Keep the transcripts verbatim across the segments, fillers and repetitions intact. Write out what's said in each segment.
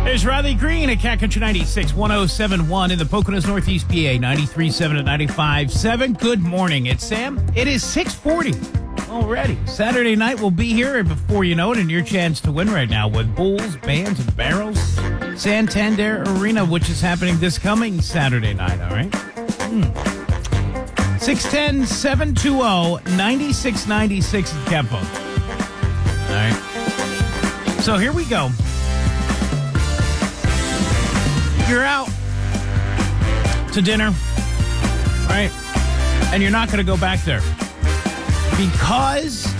There's Riley Green at Cat Country ninety-six, one oh seven point one in the Poconos Northeast P A, ninety-three point seven at ninety-five point seven. Good morning. It's Sam. It is six forty already. Saturday night will be here, and before you know it, and your chance to win right now with Bulls, Bands, and Barrels. Santander Arena, which is happening this coming Saturday night, all right? Hmm. six one zero, seven two zero, nine six nine six is the cap phone. All right. So here we go. You're out to dinner, right? And you're not going to go back there because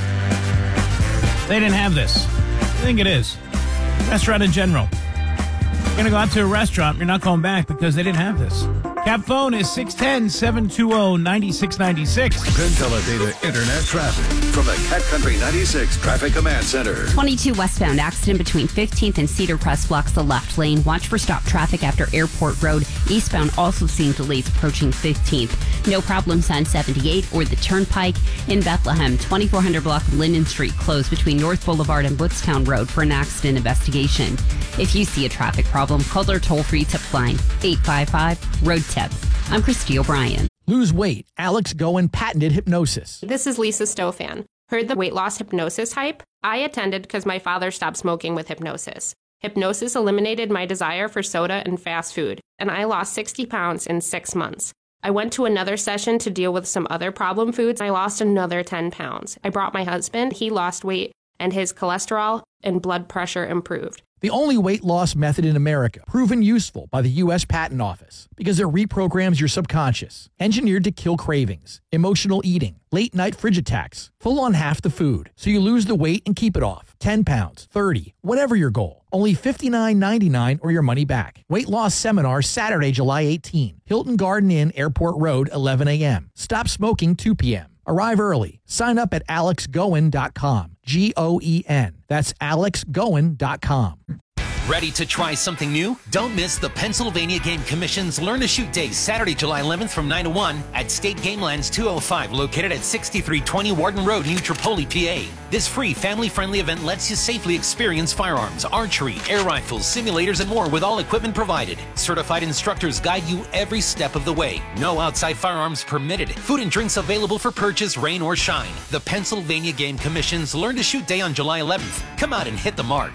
they didn't have this. I think it is. Restaurant in general. You're going to go out to a restaurant. You're not going back because they didn't have this. Cap phone is six one zero, seven two zero, nine six nine six. Penteledata Internet traffic from the Cat Country ninety-six Traffic Command Center. twenty-two westbound accident between fifteenth and Cedar Crest blocks the left lane. Watch for stop traffic after Airport Road. Eastbound also seeing delays approaching fifteenth. No problems on seventy-eight or the Turnpike. In Bethlehem, twenty-four hundred block of Linden Street closed between North Boulevard and Woodstown Road for an accident investigation. If you see a traffic problem, call our toll-free tip line, eight five five, road tip. I'm Christy O'Brien. Lose weight. Alex Goen patented hypnosis. This is Lisa Stofan. Heard the weight loss hypnosis hype? I attended because my father stopped smoking with hypnosis. Hypnosis eliminated my desire for soda and fast food, and I lost sixty pounds in six months. I went to another session to deal with some other problem foods. I lost another ten pounds. I brought my husband. He lost weight, and his cholesterol and blood pressure improved. The only weight loss method in America, proven useful by the U S Patent Office because it reprograms your subconscious, engineered to kill cravings, emotional eating, late night fridge attacks, full on half the food, so you lose the weight and keep it off. ten pounds, thirty, whatever your goal. Only fifty-nine ninety-nine or your money back. Weight loss seminar Saturday, July eighteenth. Hilton Garden Inn, Airport Road, eleven a.m. Stop smoking, two p.m. Arrive early. Sign up at alex goen dot com. G O E N. That's alex goen dot com. Ready to try something new? Don't miss the Pennsylvania Game Commission's Learn to Shoot Day, Saturday, July eleventh from nine to one at State Game Lands two oh five, located at sixty-three twenty Wharton Road, New Tripoli, P A. This free, family-friendly event lets you safely experience firearms, archery, air rifles, simulators, and more with all equipment provided. Certified instructors guide you every step of the way. No outside firearms permitted. Food and drinks available for purchase, rain or shine. The Pennsylvania Game Commission's Learn to Shoot Day on July eleventh. Come out and hit the mark.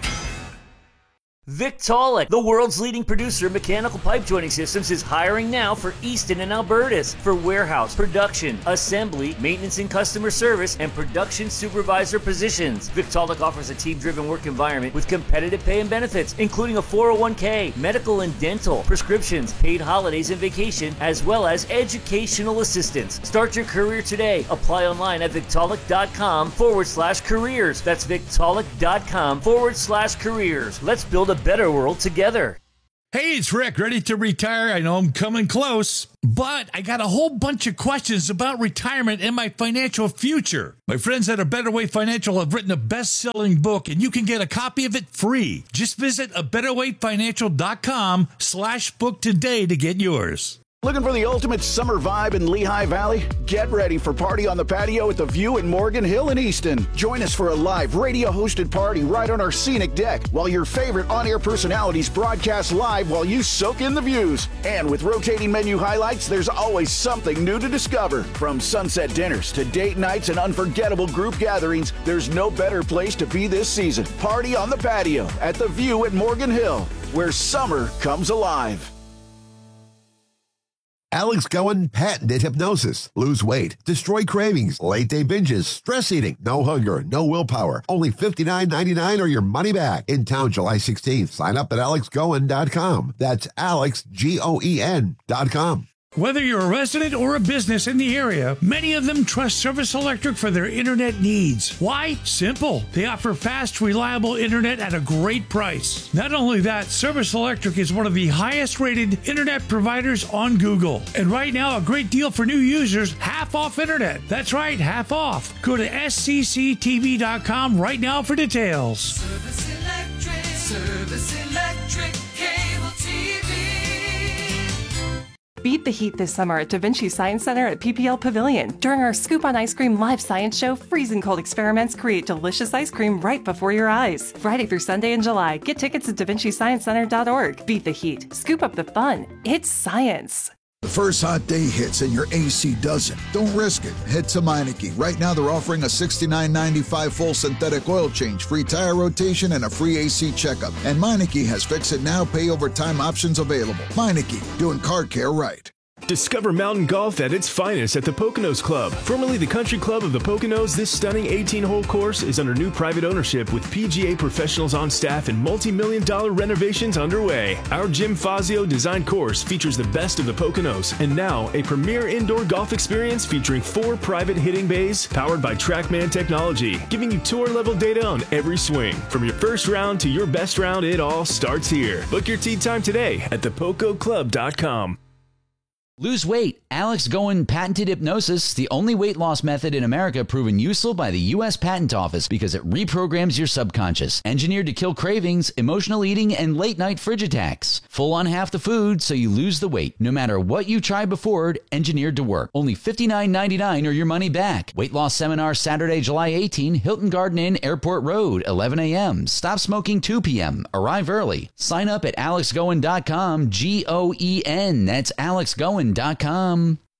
Victaulic, the world's leading producer of mechanical pipe joining systems, is hiring now for Easton and Albertus for warehouse, production, assembly, maintenance and customer service, and production supervisor positions. Victaulic offers a team-driven work environment with competitive pay and benefits, including a four oh one k, medical and dental, prescriptions, paid holidays and vacation, as well as educational assistance. Start your career today. Apply online at victaulic.com forward slash careers. That's victaulic.com forward slash careers. Let's build a better world together. Hey, it's Rick, ready to retire. I know I'm coming close, but I got a whole bunch of questions about retirement and my financial future. My friends at A Better Way Financial have written a best-selling book, and you can get a copy of it free. Just visit a better way financial dot com slash book today to get yours. Looking for the ultimate summer vibe in Lehigh Valley? Get ready for Party on the Patio at the View in Morgan Hill and Easton. Join us for a live radio-hosted party right on our scenic deck while your favorite on-air personalities broadcast live while you soak in the views. And with rotating menu highlights, there's always something new to discover. From sunset dinners to date nights and unforgettable group gatherings, there's no better place to be this season. Party on the Patio at the View at Morgan Hill, where summer comes alive. Alex Goen patented hypnosis. Lose weight, destroy cravings, late day binges, stress eating, no hunger, no willpower. Only fifty-nine ninety-nine or your money back. In town July sixteenth. Sign up at alex goen dot com. That's alex, G O E N dot com. Whether you're a resident or a business in the area, many of them trust Service Electric for their internet needs. Why? Simple. They offer fast, reliable internet at a great price. Not only that, Service Electric is one of the highest rated internet providers on Google. And right now, a great deal for new users, half off internet. That's right, half off. Go to S C C T V dot com right now for details. Service Electric, Service Electric, cable T V. Beat the heat this summer at Da Vinci Science Center at P P L Pavilion. During our Scoop on Ice Cream live science show, freezing cold experiments create delicious ice cream right before your eyes. Friday through Sunday in July. Get tickets at da vinci science center dot org. Beat the heat. Scoop up the fun. It's science. The first hot day hits and your A C doesn't. Don't risk it. Head to Meineke. Right now they're offering a sixty-nine ninety-five full synthetic oil change, free tire rotation, and a free A C checkup. And Meineke has Fix It Now, pay over time options available. Meineke, doing car care right. Discover mountain golf at its finest at the Poconos Club. Formerly the Country Club of the Poconos, this stunning eighteen-hole course is under new private ownership with P G A professionals on staff and multi-million dollar renovations underway. Our Jim Fazio designed course features the best of the Poconos, and now a premier indoor golf experience featuring four private hitting bays powered by TrackMan technology, giving you tour-level data on every swing. From your first round to your best round, it all starts here. Book your tee time today at the poco club dot com. Lose weight. Alex Goen patented hypnosis, the only weight loss method in America proven useful by the U S Patent Office because it reprograms your subconscious. Engineered to kill cravings, emotional eating, and late-night fridge attacks. Full on half the food so you lose the weight. No matter what you tried before, engineered to work. Only fifty-nine ninety-nine or your money back. Weight loss seminar Saturday, July eighteenth, Hilton Garden Inn, Airport Road, eleven a.m. Stop smoking two p.m. Arrive early. Sign up at alex goen dot com, G O E N. That's alex goen dot com.